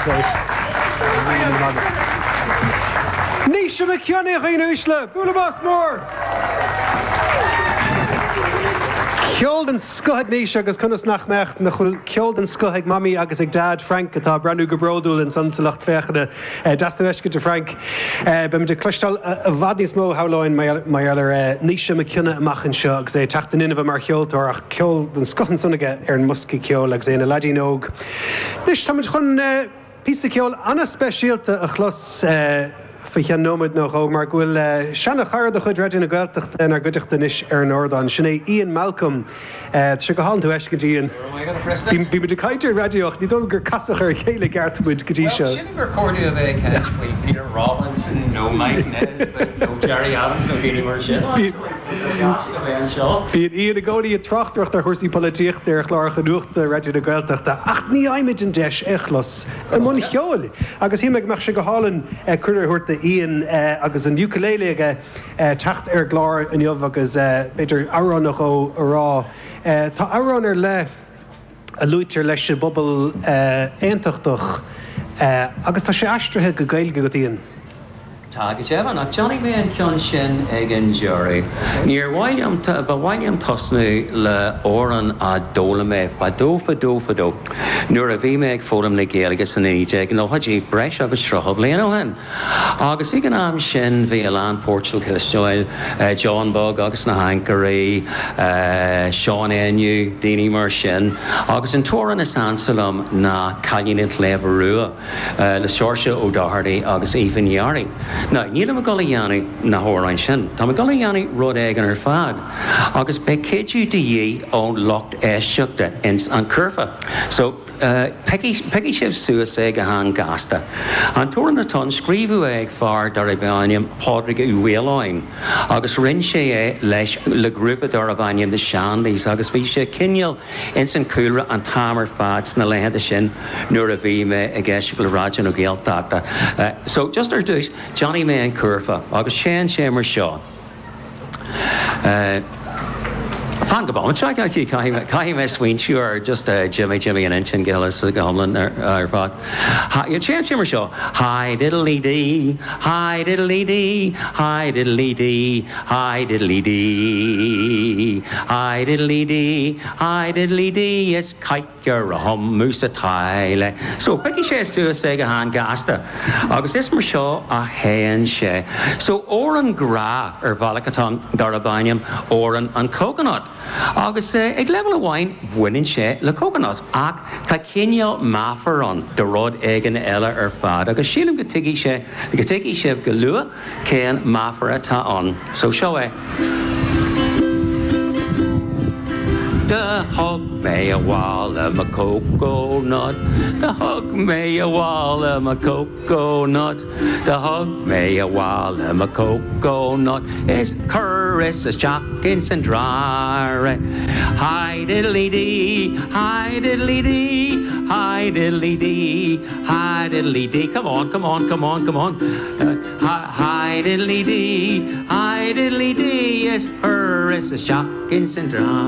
Nisha McKinney Rina Isla, Bulabas Moore. Ceol den scothag níos agus chunas nach mecht na chuil ceol den scothag mami agus ag dad Frank atá brandú go bródúil in san salacht fechada deasta eisce de Frank bim de clustal a bhd níos mó haláin maiar Nisha McKinney amach an seo agus é teachtain inmh mar cheoltóir ach ceol den scothan sunnaige ar an musci ceol agus é na ladí nóg. Nis táid chun písa ceol anna speisialta a chlos Ficha nóid nach mar bhfuil sena chair a chud réidir na Gaeltacht ar goideachta níos ar an Ordáin. Sinné Ian Malcolm se go háú eis go dtíon. Bhí me de caiidir radioach, ní dul gur casach ar chéile gartmuid go dtí seo. Sin gur cordú a bheith ceist faoi Peter Robinson, nó Mike Nez, nó Jerry Adams, nó Bíní mar sin. Bhí Ian a ggóí a trachtúcht ar chusaí políocht ar chláir chuúcht réidir na Gaeltachta. Ach ní aimiid an deis echlos an mún cheol. Agus hí meid meach se go hálan chuir thuirta Ian agus an ukulele tacht ar glár an jobh agus beidir aránach ó rá. Tá arán ar le a luútear leis se bobbal éantachtach agus tá sé aistrithe go gailge go dtíon. Tágad évan ach Johnny Main ceann sin ag an jury. Níor bhhailm tosnú le óran a dóla mé fadó. Nuair a bhí mé ag fólam na Gaeilge san Íde ag nóidí breis agus srotha bliain ó hen. Agus ag an am sin bhí Alan Portugal Kilstoil, John Bug agus na Hankery, Sean Enu, Dini mar sin. Agus an tóran is ansalam na Cailínit Leverua, le Seoirse ó Doherty agus Ethan Yari. No, níl am a golaíanú na hóráin sin. Tá a golaíanú rud ag an ar fad. Agus be céidú de dhé ón locht éisteachta ins an curfa. So, Peggy sibh suas ag a hang gasta. An tóran atá scríbú ag far dar a bhainiam pádraig u bhéaláin. Agus rinn sé leis le grúpa dar a bhainiam de Seanlís agus bhí sé cinneal ins an cúra an tamar fads na lehead sin nuair a bhí me ag eisiú le ráidean ó Gaeltachta. So, just ar dúis, Johnny Main curfa, agus sé mar seo. Fan go bom, try to cai me swin sure just Jimmy and Inchin Gillis the Gomlin or fog. You chance him or show. Hi diddly dee, hi diddly dee, hi diddly dee, hi diddly dee, hi diddly dee, hi diddly dee. Yes, kite your hum moose a tile. So Becky she suas ag a hand gasta. Agus is mar show a hen she. So Oran gra valakaton darabanium Oran and coconut. Agus ag level of wine winning sé le coconut ach tá cinneal mafaron de rod ag an eile ar fad agus sílim go tuigi sé go lua céan mafara tá an. So seo The hug me a wall of my coconut. The hug me a wall of my coconut. The hug me a wall of my coconut. It's curris as jockins and dry. Hi diddly dee, hi diddly dee, hi diddly dee, hi diddly dee. Come on. Hi diddly dee, hi diddly dee. Yes, curris as jockins and dry.